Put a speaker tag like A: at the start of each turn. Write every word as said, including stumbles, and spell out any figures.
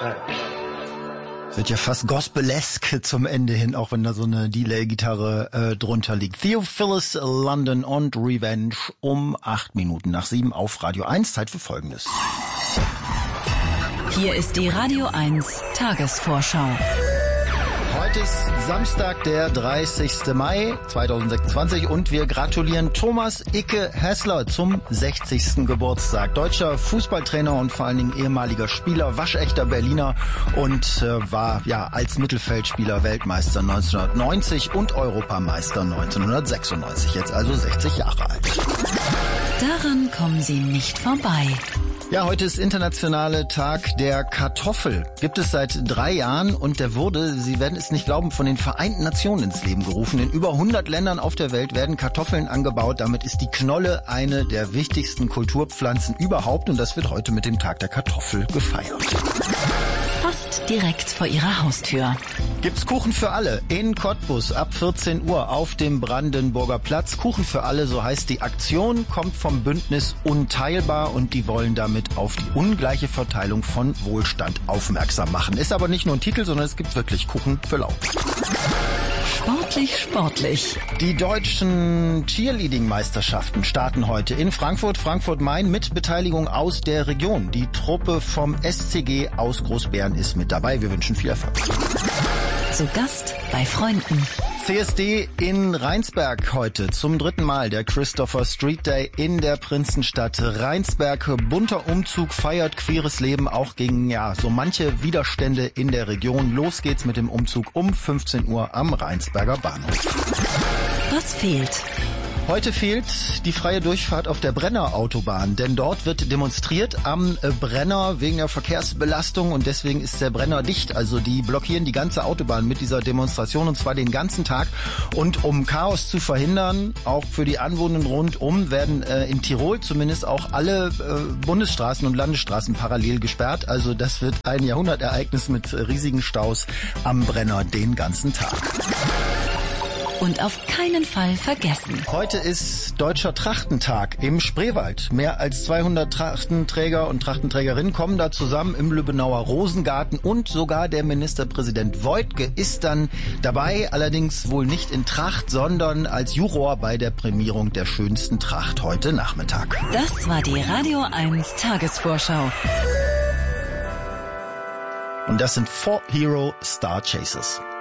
A: Wird ja fast gospelesk zum Ende hin, auch wenn da so eine Delay-Gitarre äh, drunter liegt. Theophilus, London und Revenge um acht Minuten nach sieben auf Radio eins. Zeit für Folgendes.
B: Hier ist die Radio eins Tagesvorschau.
A: Heute ist Samstag, der dreißigsten Mai zweitausendsechsundzwanzig und wir gratulieren Thomas Icke Hässler zum sechzigsten Geburtstag. Deutscher Fußballtrainer und vor allen Dingen ehemaliger Spieler, waschechter Berliner und äh, war ja als Mittelfeldspieler Weltmeister neunzehnhundertneunzig und Europameister neunzehnhundertsechsundneunzig. Jetzt also sechzig Jahre alt.
B: Daran kommen Sie nicht vorbei.
A: Ja, heute ist internationale Tag der Kartoffel. Gibt es seit drei Jahren und der wurde, Sie werden es nicht glauben, von den Vereinten Nationen ins Leben gerufen. In über hundert Ländern auf der Welt werden Kartoffeln angebaut. Damit ist die Knolle eine der wichtigsten Kulturpflanzen überhaupt und das wird heute mit dem Tag der Kartoffel gefeiert.
B: Fast direkt vor Ihrer Haustür.
A: Gibt's Kuchen für alle in Cottbus ab vierzehn Uhr auf dem Brandenburger Platz. Kuchen für alle, so heißt die Aktion, kommt vom Bündnis Unteilbar und die wollen damit auf die ungleiche Verteilung von Wohlstand aufmerksam machen. Ist aber nicht nur ein Titel, sondern es gibt wirklich Kuchen für lau.
B: Sportlich, sportlich.
A: Die deutschen Cheerleading-Meisterschaften starten heute in Frankfurt, Frankfurt-Main mit Beteiligung aus der Region. Die Truppe vom S C G aus Großbären ist mit dabei. Wir wünschen viel Erfolg.
B: Zu Gast bei Freunden.
A: C S D in Rheinsberg heute zum dritten Mal der Christopher Street Day in der Prinzenstadt Rheinsberg. Bunter Umzug feiert queeres Leben auch gegen ja so manche Widerstände in der Region. Los geht's mit dem Umzug um fünfzehn Uhr am Rheinsberger Bahnhof.
B: Was fehlt?
A: Heute fehlt die freie Durchfahrt auf der Brenner Autobahn, denn dort wird demonstriert am Brenner wegen der Verkehrsbelastung und deswegen ist der Brenner dicht. Also die blockieren die ganze Autobahn mit dieser Demonstration und zwar den ganzen Tag. Und um Chaos zu verhindern, auch für die Anwohner rundum, werden äh, in Tirol zumindest auch alle äh, Bundesstraßen und Landesstraßen parallel gesperrt. Also das wird ein Jahrhundertereignis mit riesigen Staus am Brenner den ganzen Tag.
B: Und auf keinen Fall vergessen.
A: Heute ist Deutscher Trachtentag im Spreewald. Mehr als zweihundert Trachtenträger und Trachtenträgerinnen kommen da zusammen im Lübbenauer Rosengarten und sogar der Ministerpräsident Woidke ist dann dabei, allerdings wohl nicht in Tracht, sondern als Juror bei der Prämierung der schönsten Tracht heute Nachmittag.
B: Das war die Radio eins Tagesvorschau.
A: Und das sind Four Hero Star Chasers.